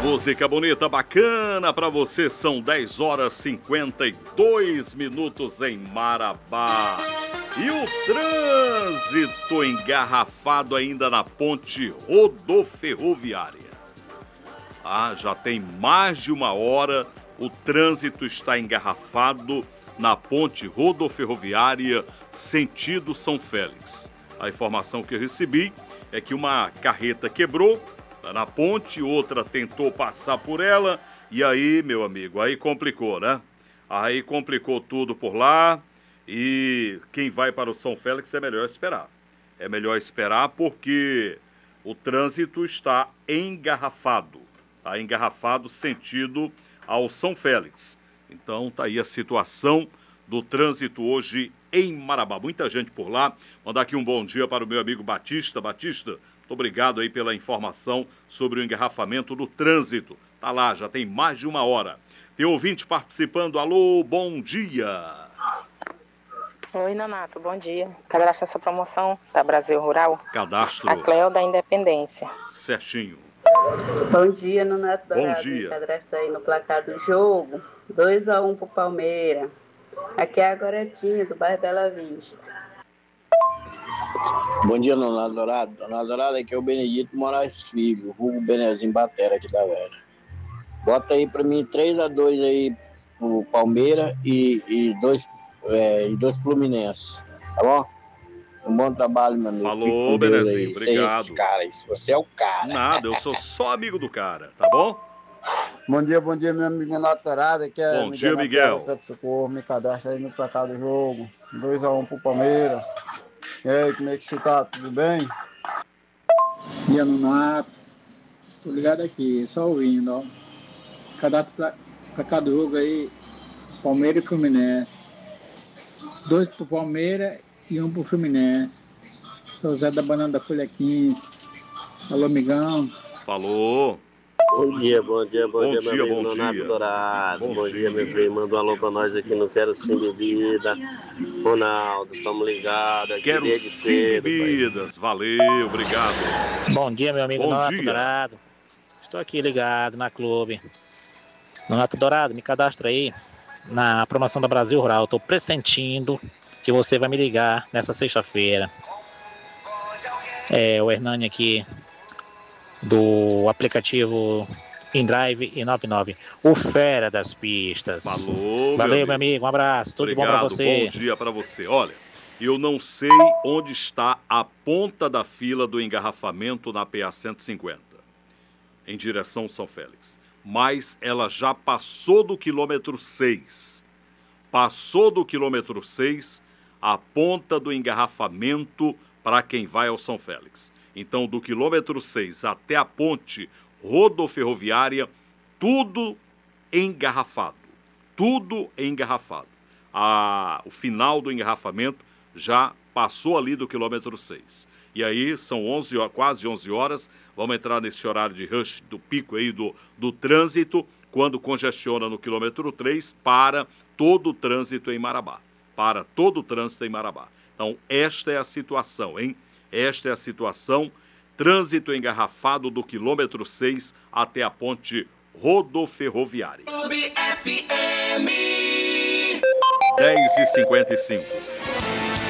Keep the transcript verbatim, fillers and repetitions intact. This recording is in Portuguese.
Música bonita, bacana pra você, são dez horas e cinquenta e dois minutos em Marabá. E o trânsito engarrafado ainda na ponte rodoferroviária. Ah, já tem mais de uma hora o trânsito está engarrafado na ponte rodoferroviária sentido São Félix. A informação que eu recebi é que uma carreta quebrou na ponte, outra tentou passar por ela, e aí, meu amigo, aí complicou, né? Aí complicou tudo por lá, e quem vai para o São Félix é melhor esperar. É melhor esperar porque o trânsito está engarrafado, está engarrafado sentido ao São Félix. Então tá aí a situação do trânsito hoje em Marabá. Muita gente por lá. Mandar aqui um bom dia para o meu amigo Batista. Batista, muito obrigado aí pela informação sobre o engarrafamento do trânsito. Tá lá, já tem mais de uma hora. Tem ouvinte participando. Alô, bom dia. Oi, Nonato, bom dia. Cadastro essa promoção da Brasil Rural. Cadastro. A Cleo da Independência. Certinho. Bom dia, Nonato Dourado. Bom dia. Cadastro aí no placar do jogo. dois a um pro Palmeiras. Aqui é a Goretinha, do bairro Bela Vista. Bom dia, Nonato Dourado. Nonato Dourado, aqui é o Benedito Moraes Filho, Hugo Benezinho Batera aqui da Vera. Bota aí pra mim três a dois aí pro Palmeiras e, e, dois, é, e dois Fluminense, tá bom? Um bom trabalho, meu amigo. Falou, Benezinho, obrigado. Você, cara, você é o cara. Nada, eu sou só amigo do cara, tá bom? Bom dia, bom dia, meu amigo Nonato Dourado. Aqui é bom dia, Miguel. Miguel. Socorro, me cadastra aí no placar do jogo. dois a um pro Palmeiras. E aí, como é que você tá? Tudo bem? Bom dia, Nonato. Tô ligado aqui, só ouvindo, ó. Cadastro pra, pra cada jogo aí, Palmeiras e Fluminense. Dois pro Palmeiras e um pro Fluminense. Sou Zé da Banana da Folha quinze. Alô, amigão. Falou. Bom dia, bom dia, bom, bom dia, dia, meu amigo bom Nonato dia. Dourado. Bom, bom dia, dia, meu filho. Manda um alô pra nós aqui no Quero Sim Bebida. Ronaldo, tamo ligado. Quero Sim Bebidas. Valeu, obrigado. Bom dia, meu amigo bom Nonato dia. Dourado. Estou aqui ligado na clube. Nonato Dourado, me cadastra aí na promoção da Brasil Rural. Estou pressentindo que você vai me ligar nessa sexta-feira. É o Hernani aqui do aplicativo InDrive e noventa e nove. O fera das pistas. Falou, Valeu, meu amigo. meu amigo. Um abraço. Tudo obrigado, bom pra você. Bom dia pra você. Olha, eu não sei onde está a ponta da fila do engarrafamento na P A cento e cinquenta, em direção São Félix. Mas ela já passou do quilômetro seis. Passou do quilômetro seis a ponta do engarrafamento para quem vai ao São Félix. Então, do quilômetro seis até a ponte rodoferroviária, tudo engarrafado. Tudo engarrafado. A, o final do engarrafamento já passou ali do quilômetro seis. E aí, são onze horas, quase onze horas, vamos entrar nesse horário de rush, do pico aí do, do trânsito, quando congestiona no quilômetro três, para todo o trânsito em Marabá. Para todo o trânsito em Marabá. Então, esta é a situação, hein? Esta é a situação, trânsito engarrafado do quilômetro seis até a ponte rodoferroviária. Clube F M. dez e cinquenta e cinco.